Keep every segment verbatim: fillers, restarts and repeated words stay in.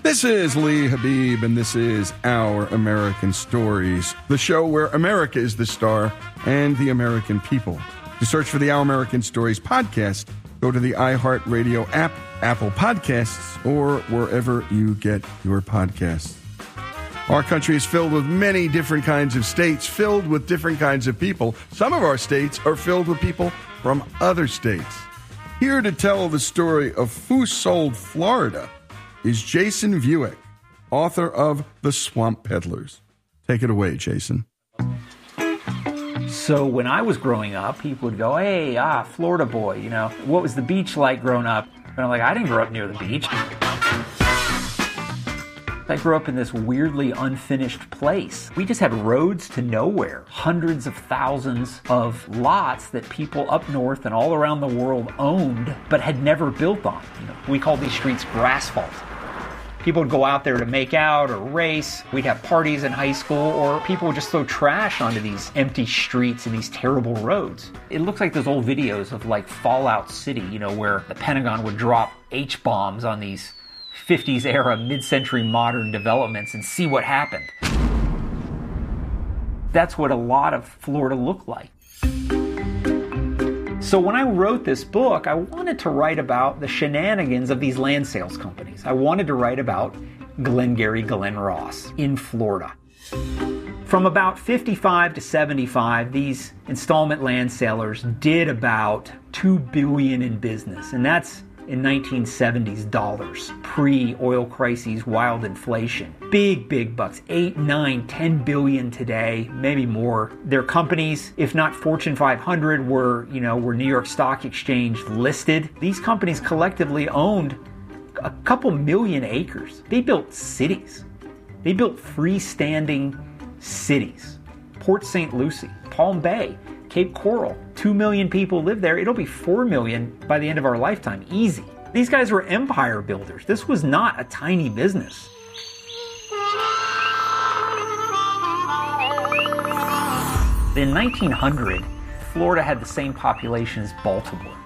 This is Lee Habib, and this is Our American Stories, the show where America is the star and the American people. To search for the Our American Stories podcast, go to the iHeartRadio app, Apple Podcasts, or wherever you get your podcasts. Our country is filled with many different kinds of states, filled with different kinds of people. Some of our states are filled with people from other states. Here to tell the story of who sold Florida is Jason Vuick, author of The Swamp Peddlers. Take it away, Jason. So when I was growing up, people would go, hey, ah, Florida boy, you know, what was the beach like growing up? And I'm like, I didn't grow up near the beach. I grew up in this weirdly unfinished place. We just had roads to nowhere, hundreds of thousands of lots that people up north and all around the world owned but had never built on. You know, we call these streets grassfalt. People would go out there to make out or race. We'd have parties in high school, or people would just throw trash onto these empty streets and these terrible roads. It looks like those old videos of like Fallout City, you know, where the Pentagon would drop H-bombs on these fifties era mid-century modern developments and see what happened. That's what a lot of Florida looked like. So when I wrote this book, I wanted to write about the shenanigans of these land sales companies. I wanted to write about Glengarry Glen Ross in Florida. From about fifty-five to seventy-five, these installment land sellers did about two billion dollars in business, and that's in nineteen seventies dollars, pre-oil crises, wild inflation. Big, big bucks, eight, nine, ten billion today, maybe more. Their companies, if not Fortune five hundred, were, you know, were New York Stock Exchange listed. These companies collectively owned a couple million acres. They built cities. They built freestanding cities. Port Saint Lucie, Palm Bay, Cape Coral, two million people live there. It'll be four million by the end of our lifetime, easy. These guys were empire builders. This was not a tiny business. In nineteen hundred, Florida had the same population as Baltimore.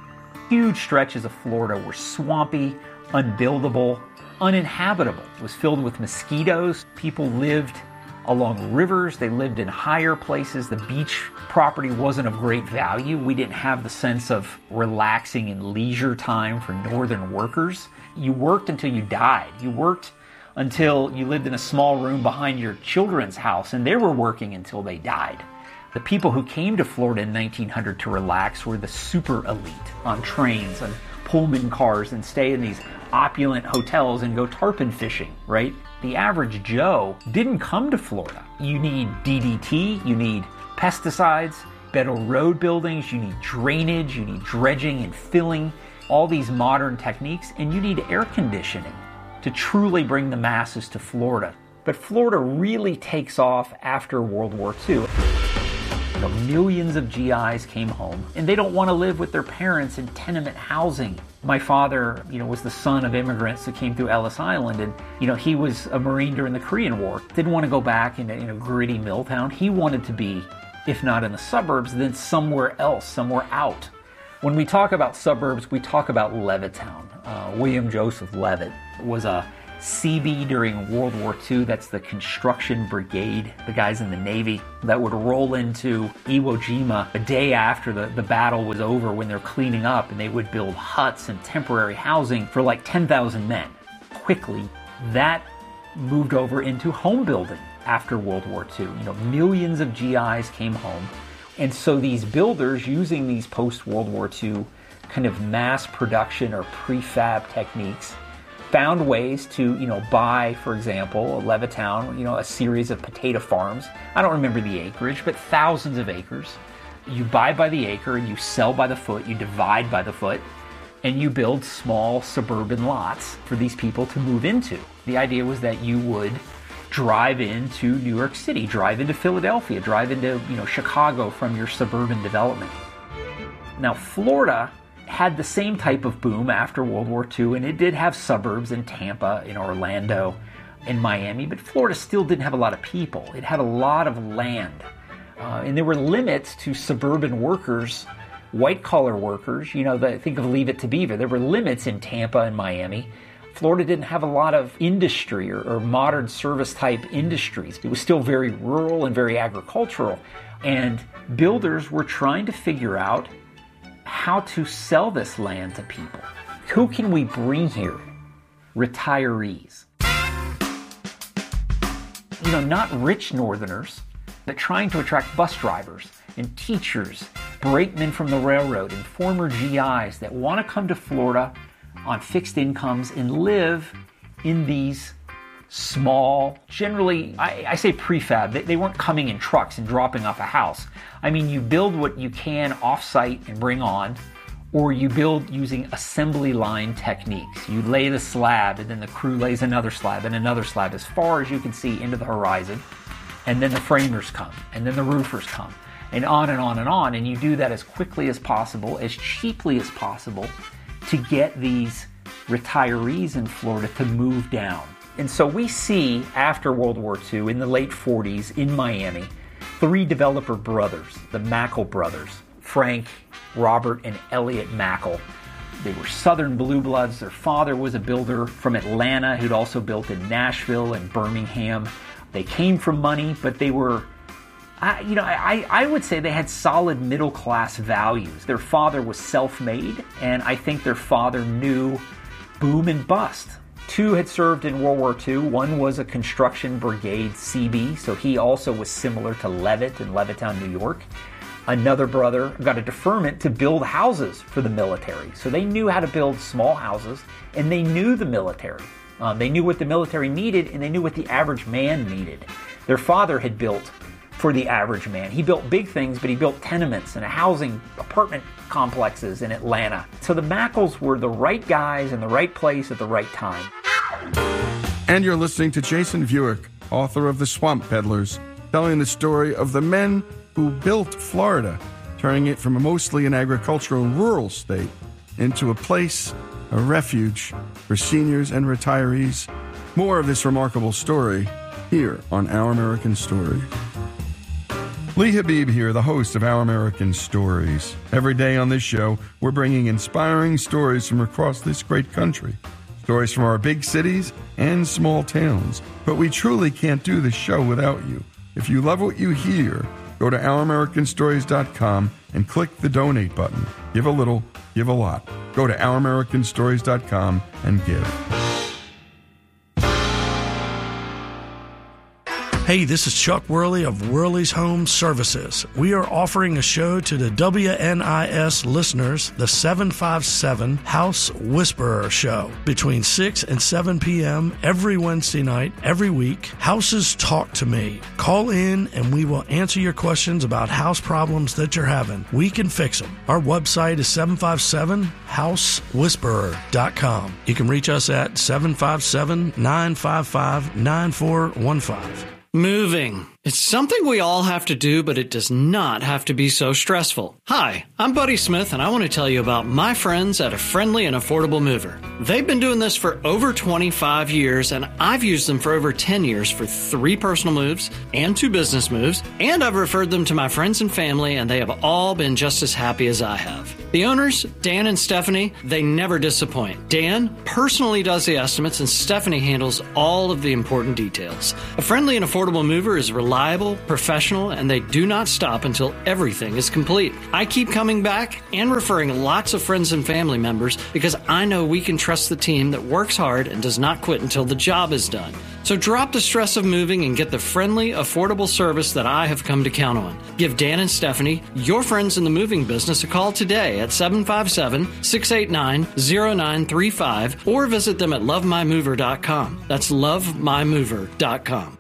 Huge stretches of Florida were swampy, unbuildable, uninhabitable. It was filled with mosquitoes. People lived along rivers. They lived in higher places. The beach property wasn't of great value. We didn't have the sense of relaxing and leisure time for northern workers. You worked until you died. You worked until you lived in a small room behind your children's house, and they were working until they died. The people who came to Florida in nineteen hundred to relax were the super elite on trains and Pullman cars and stay in these opulent hotels and go tarpon fishing, right? The average Joe didn't come to Florida. You need D D T, you need pesticides, better road buildings, you need drainage, you need dredging and filling, all these modern techniques, and you need air conditioning to truly bring the masses to Florida. But Florida really takes off after World War Two. You know, millions of G Is came home, and they don't want to live with their parents in tenement housing. My father, you know, was the son of immigrants that came through Ellis Island, and, you know, he was a Marine during the Korean War. Didn't want to go back into, you know, gritty mill town. He wanted to be, if not in the suburbs, then somewhere else, somewhere out. When we talk about suburbs, we talk about Levittown. Uh, William Joseph Levitt was a C B during World War Two. That's the construction brigade, the guys in the Navy that would roll into Iwo Jima a day after the, the battle was over when they're cleaning up, and they would build huts and temporary housing for like ten thousand men. Quickly, that moved over into home building after World War Two. You know, millions of G Is came home. And so these builders, using these post-World War Two kind of mass production or prefab techniques, found ways to, you know, buy, for example, Levittown, you know, a series of potato farms. I don't remember the acreage, but thousands of acres. You buy by the acre and you sell by the foot, you divide by the foot, and you build small suburban lots for these people to move into. The idea was that you would drive into New York City, drive into Philadelphia, drive into, you know, Chicago from your suburban development. Now, Florida had the same type of boom after World War Two, and it did have suburbs in Tampa, in Orlando, in Miami, but Florida still didn't have a lot of people. It had a lot of land, uh, and there were limits to suburban workers, white-collar workers. You know, the, think of Leave It to Beaver. There were limits in Tampa and Miami Florida didn't have a lot of industry or, or modern service type industries. It was still very rural and very agricultural. And builders were trying to figure out how to sell this land to people. Who can we bring here? Retirees. You know, not rich Northerners, but trying to attract bus drivers and teachers, brakemen from the railroad, and former G Is that want to come to Florida on fixed incomes and live in these small, generally, I, I say prefab, they, they weren't coming in trucks and dropping off a house. I mean, you build what you can off-site and bring on, or you build using assembly line techniques. You lay the slab, and then the crew lays another slab and another slab as far as you can see into the horizon, and then the framers come, and then the roofers come, and on and on and on, and you do that as quickly as possible, as cheaply as possible, to get these retirees in Florida to move down. And so we see, after World War Two, in the late forties, in Miami, three developer brothers, the Mackle brothers, Frank, Robert, and Elliot Mackle. They were Southern blue bloods. Their father was a builder from Atlanta who'd also built in Nashville and Birmingham. They came from money, but they were, I, you know, I, I would say they had solid middle-class values. Their father was self-made, and I think their father knew boom and bust. Two had served in World War Two. One was a construction brigade C B, so he also was similar to Levitt in Levittown, New York. Another brother got a deferment to build houses for the military. So they knew how to build small houses, and they knew the military. Um, they knew what the military needed, and they knew what the average man needed. Their father had built for the average man. He built big things, but he built tenements and housing apartment complexes in Atlanta. So the Mackles were the right guys in the right place at the right time. And you're listening to Jason Vuick, author of The Swamp Peddlers, telling the story of the men who built Florida, turning it from a mostly an agricultural rural state into a place, a refuge for seniors and retirees. More of this remarkable story here on Our American Stories. Lee Habib here, the host of Our American Stories. Every day on this show, we're bringing inspiring stories from across this great country. Stories from our big cities and small towns. But we truly can't do this show without you. If you love what you hear, go to our american stories dot com and click the donate button. Give a little, give a lot. Go to our american stories dot com and give. Hey, this is Chuck Worley of Worley's Home Services. We are offering a show to the W N I S listeners, the seven five seven House Whisperer Show, between six and seven p.m. every Wednesday night, every week. Houses Talk to Me. Call in and we will answer your questions about house problems that you're having. We can fix them. Our website is seven five seven house whisperer dot com. You can reach us at seven five seven, nine five five, nine four one five. Moving. It's something we all have to do, but it does not have to be so stressful. Hi, I'm Buddy Smith, and I want to tell you about my friends at A Friendly and Affordable Mover. They've been doing this for over twenty-five years, and I've used them for over ten years for three personal moves and two business moves, and I've referred them to my friends and family, and they have all been just as happy as I have. The owners, Dan and Stephanie, they never disappoint. Dan personally does the estimates, and Stephanie handles all of the important details. A Friendly and Affordable Mover is reliable. Reliable, professional, and they do not stop until everything is complete. I keep coming back and referring lots of friends and family members because I know we can trust the team that works hard and does not quit until the job is done. So drop the stress of moving and get the friendly, affordable service that I have come to count on. Give Dan and Stephanie, your friends in the moving business, a call today at seven five seven, six eight nine, zero nine three five or visit them at love my mover dot com. That's love my mover dot com.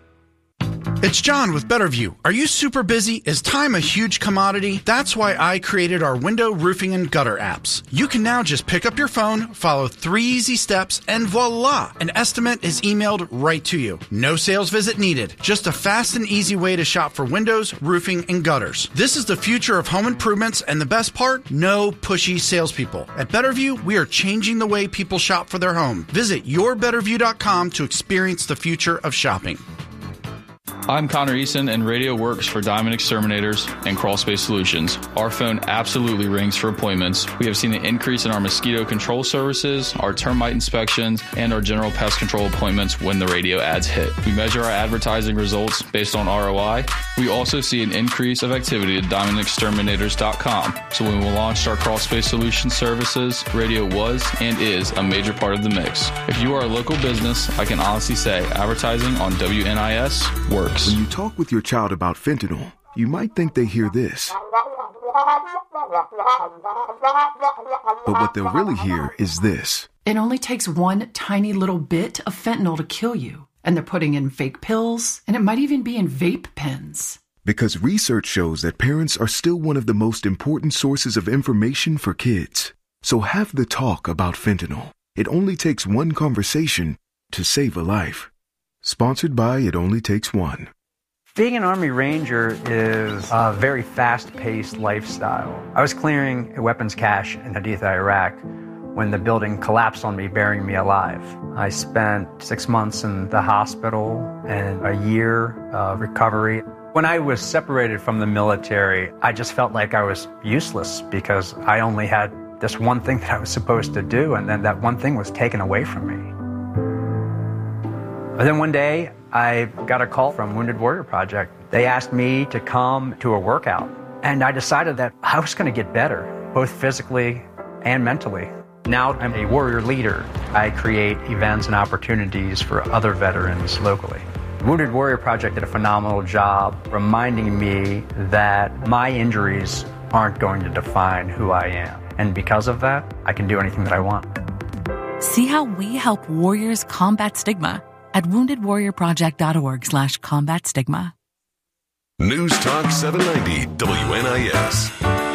It's John with Betterview. Are you super busy? Is time a huge commodity? That's why I created our window, roofing, and gutter apps. You can now just pick up your phone, follow three easy steps, and voila! An estimate is emailed right to you. No sales visit needed. Just a fast and easy way to shop for windows, roofing, and gutters. This is the future of home improvements, and the best part? No pushy salespeople. At Betterview, we are changing the way people shop for their home. Visit your better view dot com to experience the future of shopping. I'm Connor Eason, and radio works for Diamond Exterminators and Crawlspace Solutions. Our phone absolutely rings for appointments. We have seen an increase in our mosquito control services, our termite inspections, and our general pest control appointments when the radio ads hit. We measure our advertising results based on R O I. We also see an increase of activity at diamond exterminators dot com. So when we launched our Crawlspace Solutions services, radio was and is a major part of the mix. If you are a local business, I can honestly say advertising on W N I S works. When you talk with your child about fentanyl, you might think they hear this. But what they'll really hear is this. It only takes one tiny little bit of fentanyl to kill you. And they're putting in fake pills, and it might even be in vape pens. Because research shows that parents are still one of the most important sources of information for kids. So have the talk about fentanyl. It only takes one conversation to save a life. Sponsored by It Only Takes One. Being an Army Ranger is a very fast-paced lifestyle. I was clearing a weapons cache in Haditha, Iraq, when the building collapsed on me, burying me alive. I spent six months in the hospital and a year of recovery. When I was separated from the military, I just felt like I was useless because I only had this one thing that I was supposed to do, and then that one thing was taken away from me. But then one day, I got a call from Wounded Warrior Project. They asked me to come to a workout, and I decided that I was going to get better, both physically and mentally. Now I'm a warrior leader. I create events and opportunities for other veterans locally. Wounded Warrior Project did a phenomenal job reminding me that my injuries aren't going to define who I am. And because of that, I can do anything that I want. See how we help warriors combat stigma at wounded warrior project dot org slash combat stigma. News Talk seven ninety W N I S.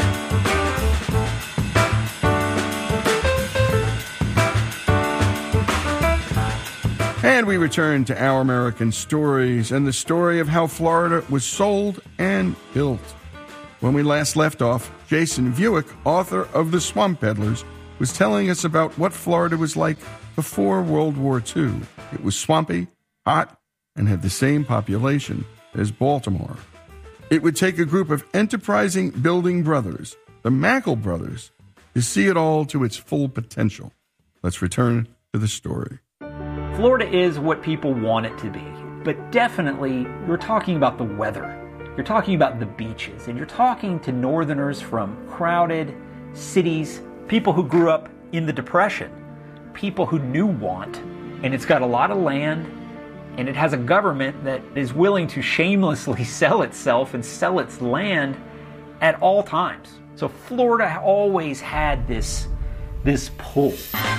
And we return to Our American Stories and the story of how Florida was sold and built. When we last left off, Jason Vuick, author of The Swamp Peddlers, was telling us about what Florida was like before World War Two. It was swampy, hot, and had the same population as Baltimore. It would take a group of enterprising building brothers, the Mackle brothers, to see it all to its full potential. Let's return to the story. Florida is what people want it to be, but definitely you're talking about the weather. You're talking about the beaches, and you're talking to northerners from crowded cities, people who grew up in the Depression, people who knew want, and it's got a lot of land, and it has a government that is willing to shamelessly sell itself and sell its land at all times. So Florida always had this, this pull.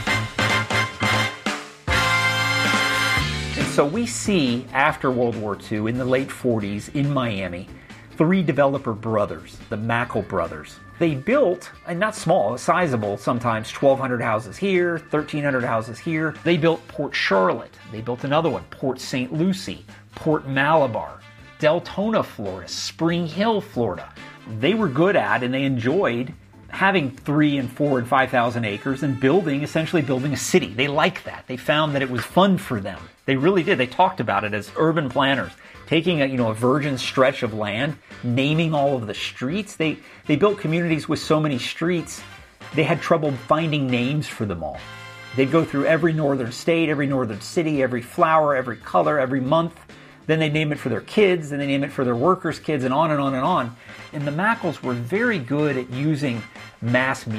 And so we see, after World War Two, in the late forties, in Miami, three developer brothers, the Mackle brothers. They built, and not small, sizable, sometimes twelve hundred houses here, thirteen hundred houses here. They built Port Charlotte. They built another one, Port Saint Lucie, Port Malabar, Deltona, Florida, Spring Hill, Florida. They were good at, and they enjoyed having three and four and five thousand acres and building, essentially building a city. They liked that. They found that it was fun for them. They really did. They talked about it as urban planners, taking a, you know, a virgin stretch of land, naming all of the streets. They they built communities with so many streets, they had trouble finding names for them all. They'd go through every northern state, every northern city, every flower, every color, every month. Then they name it for their kids, then they name it for their workers' kids, and on and on and on. And the Mackles were very good at using mass media.